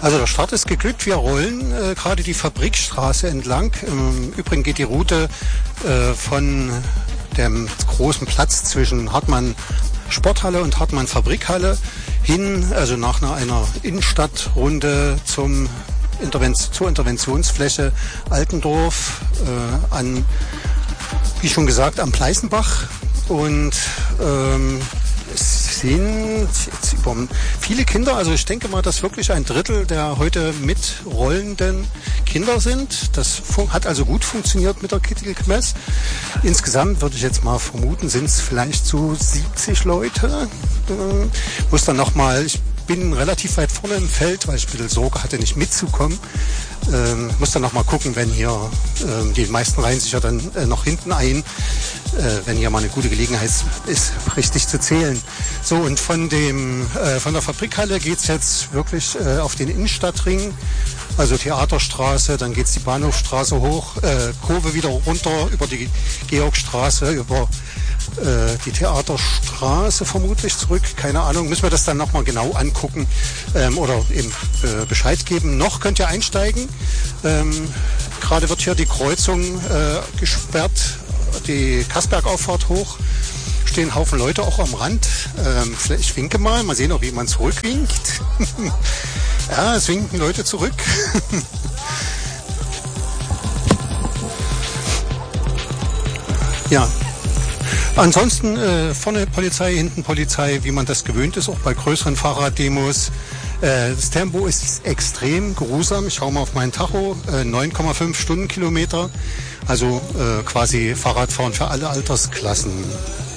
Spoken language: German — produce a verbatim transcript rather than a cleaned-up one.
Also der Start ist geglückt. Wir rollen äh, gerade die Fabrikstraße entlang. Im Übrigen geht die Route äh, von dem großen Platz zwischen Hartmann Sporthalle und Hartmann Fabrikhalle hin, also nach einer, einer Innenstadtrunde zum Interven- zur Interventionsfläche Altendorf äh, an, wie schon gesagt, am Pleißenbach. Und ähm, es sind jetzt über viele Kinder, also ich denke mal, dass wirklich ein Drittel der heute mitrollenden Kinder sind. Das fun- hat also gut funktioniert mit der Kittelkmess. Insgesamt würde ich jetzt mal vermuten, sind es vielleicht so siebzig Leute. Äh, muss dann nochmal, ich bin relativ weit vorne im Feld, weil ich ein bisschen Sorge hatte, nicht mitzukommen. Ähm, muss dann nochmal gucken, wenn hier, ähm, die meisten reihen sich ja dann äh, noch hinten ein, äh, wenn hier mal eine gute Gelegenheit ist, richtig zu zählen. So, und von dem, äh, von der Fabrikhalle geht's jetzt wirklich äh, auf den Innenstadtring, also Theaterstraße, dann geht's die Bahnhofstraße hoch, äh, Kurve wieder runter über die Georgstraße, über äh, die Theaterstraße vermutlich zurück, keine Ahnung, müssen wir das dann nochmal genau angucken ähm, oder eben äh, Bescheid geben. Noch könnt ihr einsteigen, ähm, gerade wird hier die Kreuzung äh, gesperrt, die Kassbergauffahrt hoch, stehen ein Haufen Leute auch am Rand, ähm, ich winke mal, mal sehen, ob jemand zurückwinkt. Ja, es winken Leute zurück. Ja. Ansonsten äh, vorne Polizei, hinten Polizei, wie man das gewöhnt ist, auch bei größeren Fahrraddemos. Äh, das Tempo ist extrem geruhsam. Ich schaue mal auf meinen Tacho, äh, neun Komma fünf Stundenkilometer. Also äh, quasi Fahrradfahren für alle Altersklassen.